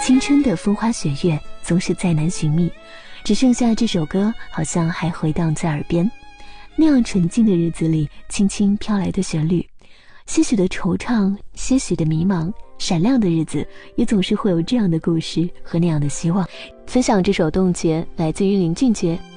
青春的风花雪月总是再难寻觅，只剩下这首歌好像还回荡在耳边。那样纯净的日子里，轻轻飘来的旋律，些许的惆怅，些许的迷茫，闪亮的日子也总是会有这样的故事和那样的希望。分享这首《冻结》来自于林俊杰，